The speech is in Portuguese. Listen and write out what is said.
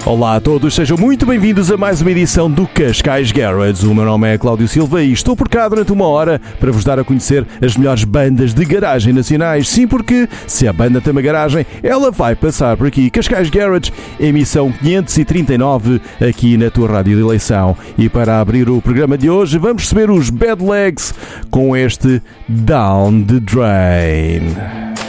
Olá a todos, sejam muito bem-vindos a mais uma edição do Cascais Garage. O meu nome é Cláudio Silva e estou por cá durante uma hora para vos dar a conhecer as melhores bandas de garagem nacionais. Sim, porque se a banda tem uma garagem, ela vai passar por aqui. Cascais Garage, emissão 539 aqui na tua rádio de eleição. E para abrir o programa de hoje, vamos receber os Bad Legs com este Down the Drain.